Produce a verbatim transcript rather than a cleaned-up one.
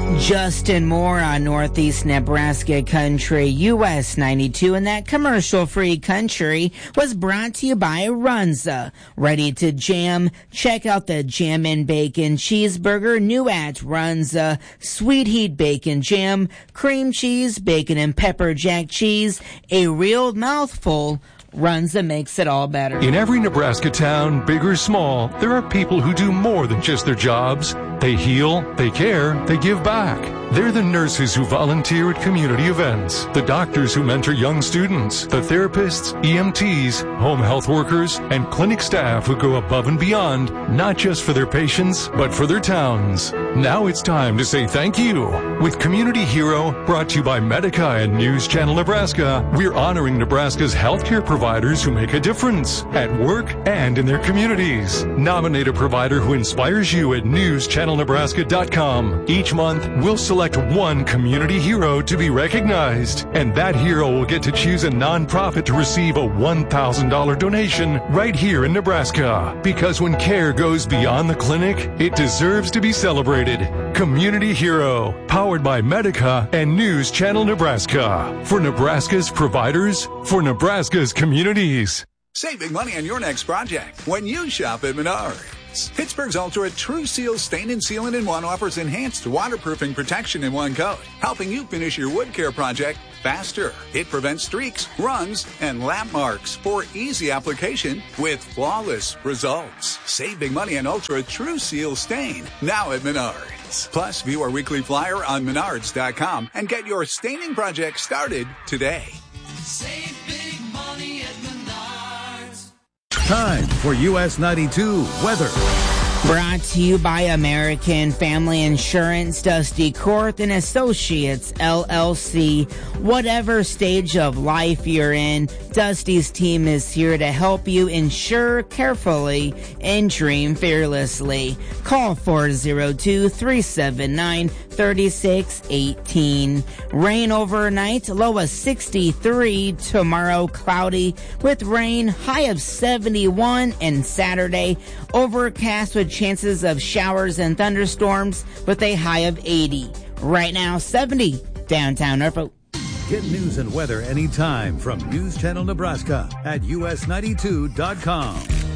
Justin Moore on Northeast Nebraska Country, U S ninety-two, and that commercial-free country was brought to you by Runza. Ready to jam? Check out the Jammin' Bacon Cheeseburger, new at Runza. Sweet Heat Bacon Jam, cream cheese, bacon and pepper jack cheese, a real mouthful. Runza makes it all better. In every Nebraska town, big or small, there are people who do more than just their jobs. They heal, they care, they give back. They're the nurses who volunteer at community events, the doctors who mentor young students, the therapists, E M Ts, home health workers, and clinic staff who go above and beyond, not just for their patients, but for their towns. Now it's time to say thank you. With Community Hero, brought to you by Medica and News Channel Nebraska, we're honoring Nebraska's healthcare providers who make a difference at work and in their communities. Nominate a provider who inspires you at news channel nebraska dot com. Each month, we'll select one community hero to be recognized, and that hero will get to choose a nonprofit to receive a one thousand dollars donation right here in Nebraska. Because when care goes beyond the clinic, it deserves to be celebrated. Community Hero, powered by Medica and News Channel Nebraska. For Nebraska's providers, for Nebraska's communities. Save big money on your next project when you shop at Menards. Pittsburgh's Ultra True Seal Stain and Sealant in One offers enhanced waterproofing protection in one coat, helping you finish your wood care project faster. It prevents streaks, runs, and lap marks for easy application with flawless results. Save big money on Ultra True Seal Stain now at Menards. Plus, view our weekly flyer on menards dot com and get your staining project started today. Save big money at Menards. Time for U S ninety-two weather. Brought to you by American Family Insurance, Dusty Korth and Associates, L L C. Whatever stage of life you're in, Dusty's team is here to help you insure carefully and dream fearlessly. Call four oh two, three seven nine, three six one eight. Rain overnight, low of sixty-three. Tomorrow, cloudy with rain, high of seventy-one. And Saturday, overcast with chances of showers and thunderstorms with a high of eighty. Right now, seventy. Downtown Norfolk. Get news and weather anytime from News Channel Nebraska at U S ninety-two dot com.